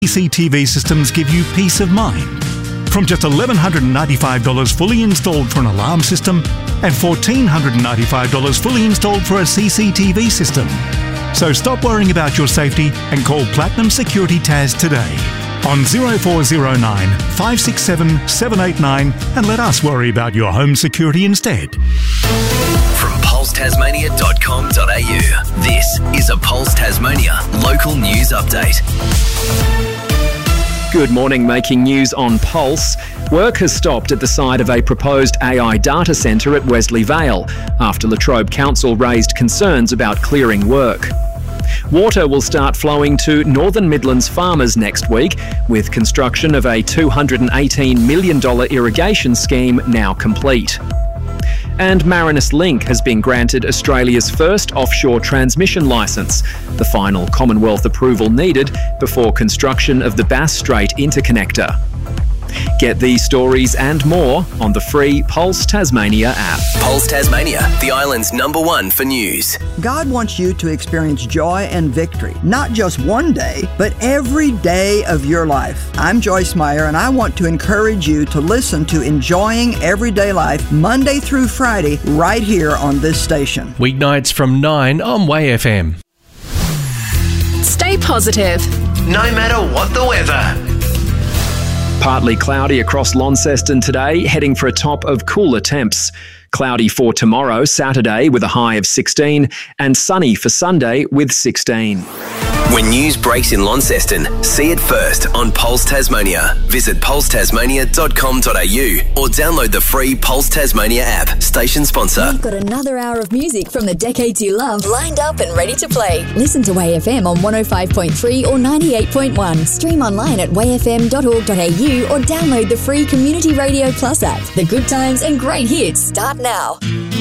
CCTV systems give you peace of mind. From just $1,195 fully installed for an alarm system and $1,495 fully installed for a CCTV system. So stop worrying about your safety and call Platinum Security Taz today on 0409 567 789 and let us worry about your home security instead. From pulsetasmania.com.au, this is a Pulse Tasmania local news update. Good morning, making news on Pulse. Work has stopped at the site of a proposed AI data centre at Wesley Vale after Latrobe Council raised concerns about clearing work. Water will start flowing to Northern Midlands farmers next week, with construction of a $218 million irrigation scheme now complete. And Marinus Link has been granted Australia's first offshore transmission licence, the final Commonwealth approval needed before construction of the Bass Strait interconnector. Get these stories and more on the free Pulse Tasmania app. Pulse Tasmania, the island's #1 for news. God wants you to experience joy and victory, not just one day, but every day of your life. I'm Joyce Meyer, and I want to encourage you to listen to Enjoying Everyday Life Monday through Friday right here on this station. Weeknights from 9 on Way FM. Stay positive, No matter what the weather. Partly cloudy across Launceston today, heading for a top of cooler temps. Cloudy for tomorrow, Saturday, with a high of 16, and sunny for Sunday with 16. When news breaks in Launceston, see it first on Pulse Tasmania. Visit pulsetasmania.com.au or download the free Pulse Tasmania app. Station sponsor. We've got another hour of music from the decades you love lined up and ready to play. Listen to WayFM on 105.3 or 98.1. Stream online at wayfm.org.au or download the free Community Radio Plus app. The good times and great hits start now.